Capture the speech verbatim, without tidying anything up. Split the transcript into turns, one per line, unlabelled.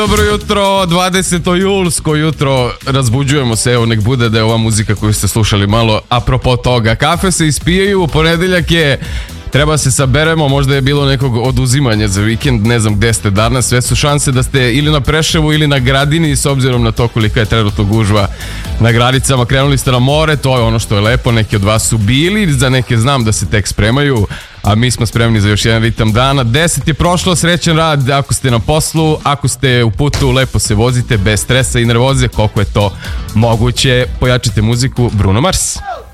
Dobro jutro, dvadeseto julsko jutro, razbuđujemo se, evo nek bude da je ova muzika koju ste slušali malo apropo toga. Kafe se ispijaju, u ponedeljak je, treba se saberemo, možda je bilo nekog oduzimanja za vikend, ne znam gde ste danas, sve su šanse da ste ili na Preševu ili na Gradini, s obzirom na to kolika je trenutno gužva na Gradicama. Krenuli ste na more, to je ono što je lepo, neki od vas su bili, za neke znam da se tek spremaju, a mi smo spremni za još jedan ritam dana. Deset je prošlo, srećan rad ako ste na poslu, ako ste u putu, lepo se vozite, bez stresa i nervoze, koliko je to moguće. Pojačite muziku, Bruno Mars.